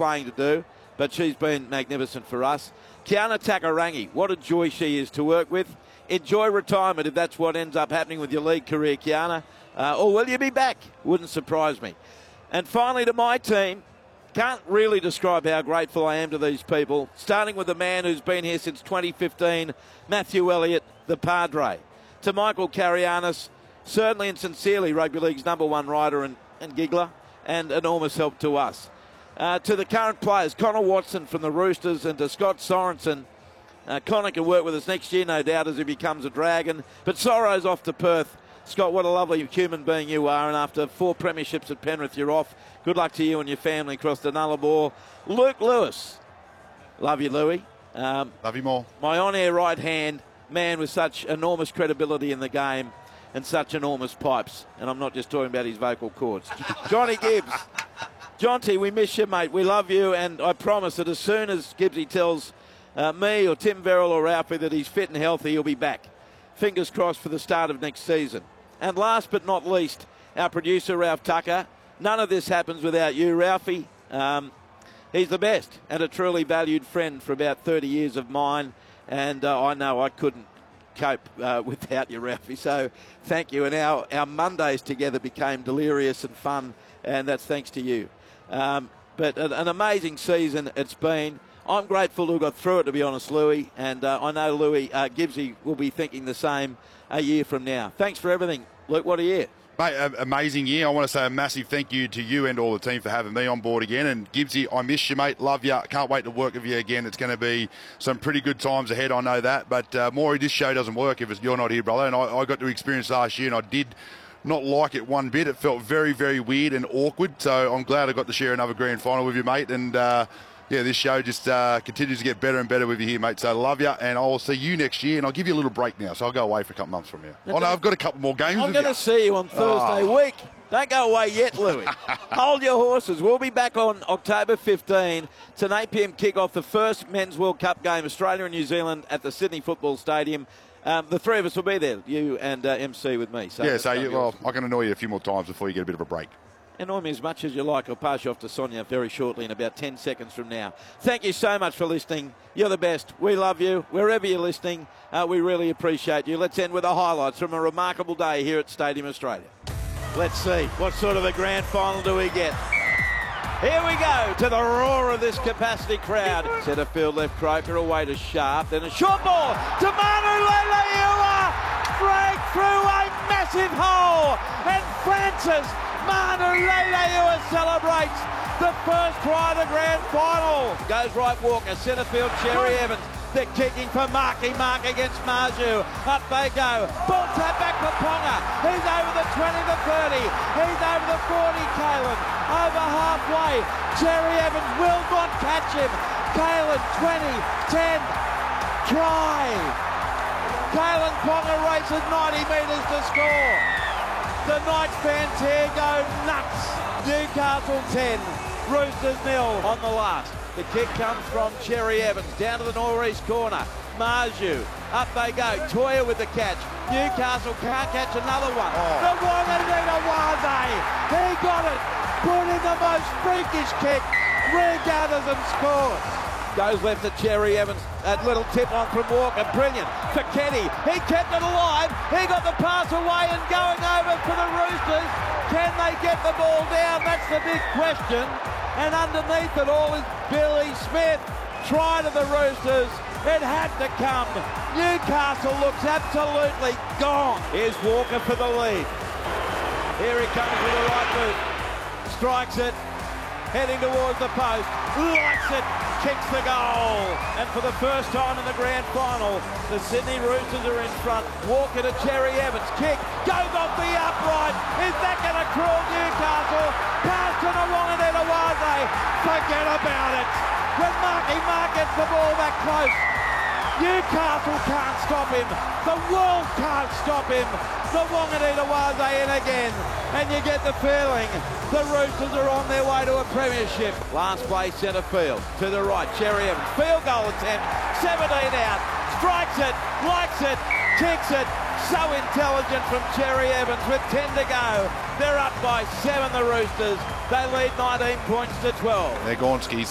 playing to do, but she's been magnificent for us. Kiana Takarangi, what a joy she is to work with. Enjoy retirement if that's what ends up happening with your league career, Kiana. Or will you be back? Wouldn't surprise me. And finally to my team, can't really describe how grateful I am to these people, starting with the man who's been here since 2015, Matthew Elliott, the Padre. To Michael Carianis, certainly and sincerely Rugby League's #1 rider and giggler, and enormous help to us. To the current players, Connor Watson from the Roosters, and to Scott Sorensen. Connor can work with us next year, no doubt, as he becomes a Dragon. But Sorrow's off to Perth. Scott, what a lovely human being you are, and after 4 premierships at Penrith, you're off. Good luck to you and your family across the Nullarbor. Luke Lewis. Love you, Louie. Love you more. My on-air right hand, man with such enormous credibility in the game and such enormous pipes. And I'm not just talking about his vocal cords. Johnny Gibbs. Jonty, we miss you, mate. We love you, and I promise that as soon as Gibbsy tells me or Tim Verrill or Ralphie that he's fit and healthy, he'll be back. Fingers crossed for the start of next season. And last but not least, our producer, Ralph Tucker. None of this happens without you, Ralphie. He's the best and a truly valued friend for about 30 years of mine. And I know I couldn't cope without you, Ralphie. So thank you. And our Mondays together became delirious and fun, and that's thanks to you. But an amazing season it's been. I'm grateful to have got through it, to be honest, Louie. And I know Louie Gibbsy will be thinking the same a year from now. Thanks for everything. Luke, what a year. Mate, amazing year. I want to say a massive thank you to you and all the team for having me on board again. And Gibbsy, I miss you, mate. Love you. Can't wait to work with you again. It's going to be some pretty good times ahead, I know that. But, Maury, this show doesn't work if you're not here, brother. And I got to experience last year, and I did not like it one bit. It felt very, very weird and awkward. So I'm glad I got to share another grand final with you, mate. And, yeah, this show just continues to get better and better with you here, mate. So I love you, and I'll see you next year. And I'll give you a little break now, so I'll go away for a couple months from here. Oh, no, I've got a couple more games. I'm going to see you on Thursday week. Don't go away yet, Louis. Hold your horses. We'll be back on October 15. It's an 8 p.m. kick-off, the first Men's World Cup game, Australia and New Zealand at the Sydney Football Stadium. The three of us will be there, you and MC with me. So yeah, so I can annoy you a few more times before you get a bit of a break. Annoy me as much as you like. I'll pass you off to Sonia very shortly in about 10 seconds from now. Thank you so much for listening. You're the best. We love you. Wherever you're listening, we really appreciate you. Let's end with the highlights from a remarkable day here at Stadium Australia. Let's see. What sort of a grand final do we get? Here we go to the roar of this capacity crowd. Centre field left Croker away to Sharp. Then a short ball to Manu Leilua. Break through a massive hole. And Francis Manu Leilua celebrates the first try of the grand final. Goes right Walker, centre field Cherry Evans. They're kicking for Markey. Mark against Marju. Up they go. Ball tap back for Ponga. He's over the 20 to 30. He's over the 40, Kalen. Over halfway. Cherry Evans will not catch him. Kalen 20, 10, try. Kalen Ponga races 90 metres to score. The Knights fans here go nuts. Newcastle 10, Roosters 0 on the last. The kick comes from Cherry Evans down to the northeast corner. Marju, up they go. Toya with the catch. Newcastle can't catch another one. The Wanganita Waze, he got it. Put in the most freakish kick. Regathers and scores. Goes left to Cherry Evans. That little tip on from Walker. Brilliant. For Kenny. He kept it alive. He got the pass away and going over for the Roosters. Can they get the ball down? That's the big question. And underneath it all is Billy Smith. Try to the Roosters. It had to come. Newcastle looks absolutely gone. Here's Walker for the lead. Here he comes with the right boot. Strikes it. Heading towards the post. Likes it. Kicks the goal. And for the first time in the grand final, the Sydney Roosters are in front. Walker to Cherry Evans. Kick. Goes off the upright. Is that going to crawl Newcastle? Pass to the Wanganita Waze. Forget about it. When Mark gets the ball back close, Newcastle can't stop him. The world can't stop him. The Wanganita Waze in again. And you get the feeling the Roosters are on their way to a premiership. Last play, centre field. To the right, Cherry Evans. Field goal attempt. 17 out. Strikes it. Likes it. Kicks it. So intelligent from Cherry Evans with 10 to go. They're up by 7, the Roosters. They lead 19 points to 12. They're gone, skis.